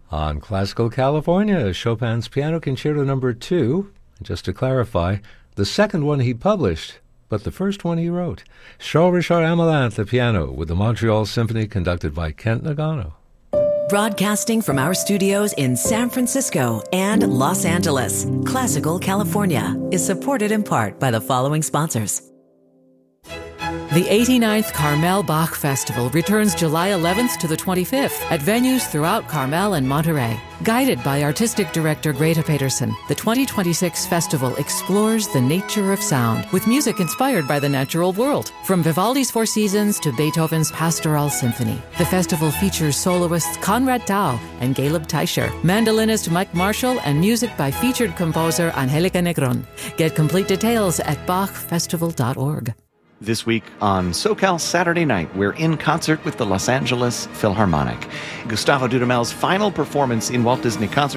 On Classical California, Chopin's Piano Concerto No. 2. Just to clarify, the second one he published, but the first one he wrote. Charles-Richard Amelin at the piano with the Montreal Symphony conducted by Kent Nagano. Broadcasting from our studios in San Francisco and Los Angeles, Classical California is supported in part by the following sponsors. The 89th Carmel Bach Festival returns July 11th to the 25th at venues throughout Carmel and Monterey. Guided by Artistic Director Greta Peterson, the 2026 festival explores the nature of sound with music inspired by the natural world. From Vivaldi's Four Seasons to Beethoven's Pastoral Symphony, the festival features soloists Conrad Tao and Caleb Teicher, mandolinist Mike Marshall, and music by featured composer Angelica Negron. Get complete details at bachfestival.org. This week on SoCal Saturday Night, we're in concert with the Los Angeles Philharmonic. Gustavo Dudamel's final performance in Walt Disney Concert